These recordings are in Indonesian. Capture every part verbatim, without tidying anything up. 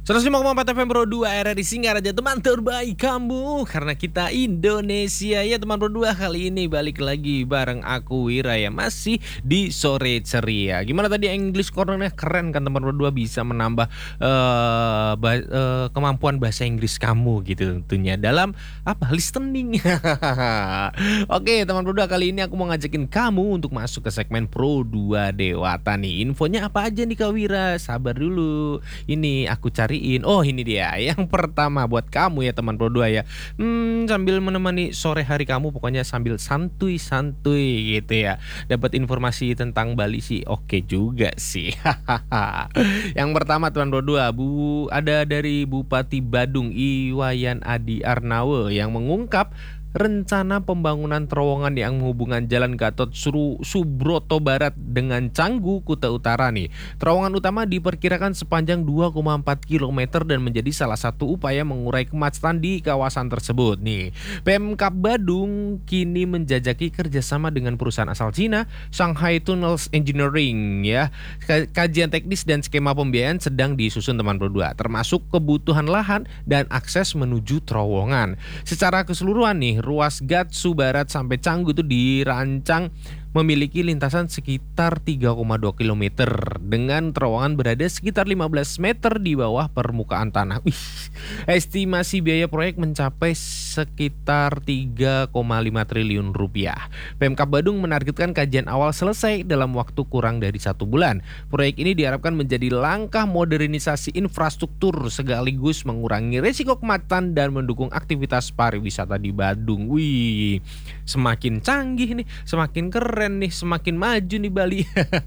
seratus lima koma empat F M Pro dua R R I Singaraja, teman terbaik kamu. Karena kita Indonesia ya teman Pro dua. Kali ini balik lagi bareng aku Wira ya, masih di sore ceria. Gimana tadi English Corner-nya? Keren kan teman Pro dua, bisa menambah uh, ba- uh, kemampuan bahasa Inggris kamu gitu tentunya dalam apa listening. Oke teman Pro dua, kali ini aku mau ngajakin kamu untuk masuk ke segmen Pro dua Dewata nih. Infonya apa aja nih Kak Wira? Sabar dulu, ini aku cariin. Oh ini dia, yang pertama buat kamu ya teman Pro dua ya, hmm, sambil menemani sore hari kamu, pokoknya sambil santuy-santuy gitu ya, dapat informasi tentang Bali sih oke juga sih. Yang pertama teman Pro dua, Bu, ada dari Bupati Badung Iwayan Adi Arnawe yang mengungkap rencana pembangunan terowongan yang menghubungkan Jalan Gatot Suru- Subroto Barat dengan Canggu Kuta Utara nih. Terowongan utama diperkirakan sepanjang dua koma empat kilometer dan menjadi salah satu upaya mengurai kemacetan di kawasan tersebut nih. Pemkab Badung kini menjajaki kerjasama dengan perusahaan asal Cina, Shanghai Tunnels Engineering ya. Kajian teknis dan skema pembiayaan sedang disusun teman Pro dua, termasuk kebutuhan lahan dan akses menuju terowongan. Secara keseluruhan nih, ruas Gatsu Barat sampai Canggu itu dirancang memiliki lintasan sekitar tiga koma dua kilometer dengan terowongan berada sekitar lima belas meter di bawah permukaan tanah. Wih, estimasi biaya proyek mencapai sekitar tiga koma lima triliun rupiah. Pemkab Badung menargetkan kajian awal selesai dalam waktu kurang dari satu bulan. Proyek ini diharapkan menjadi langkah modernisasi infrastruktur sekaligus mengurangi resiko kemacetan dan mendukung aktivitas pariwisata di Badung. Wih, semakin canggih nih, semakin keren nih, semakin maju nih Bali.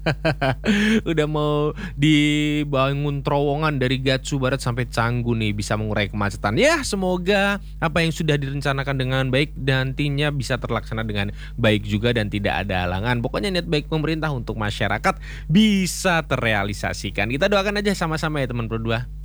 Udah mau dibangun terowongan dari Gatsu Barat sampai Canggu nih, bisa mengurai kemacetan. Ya semoga apa yang sudah direncanakan dengan baik nantinya bisa terlaksana dengan baik juga dan tidak ada halangan. Pokoknya niat baik pemerintah untuk masyarakat bisa terrealisasikan. Kita doakan aja sama-sama ya teman Pro dua.